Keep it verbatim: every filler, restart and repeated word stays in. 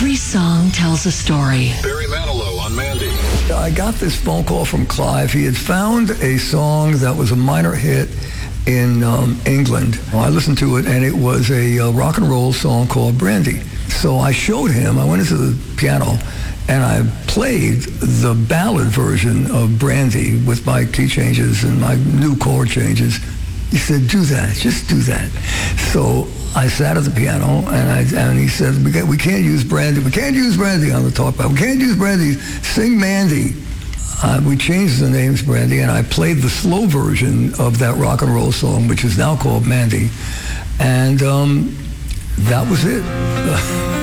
Every song tells a story. Barry Manilow on Mandy. I got this phone call from Clive. He had found a song that was a minor hit in um, England. I listened to it, and it was a uh, rock and roll song called Brandy. So I showed him, I went into the piano, and I played the ballad version of Brandy with my key changes and my new chord changes. He said, do that, just do that. So I sat at the piano, and I and he said, we can't, we can't use Brandy, we can't use Brandy on the talkback, we can't use Brandy, sing Mandy. Uh, we changed the names Brandy, and I played the slow version of that rock and roll song, which is now called Mandy, and um, that was it.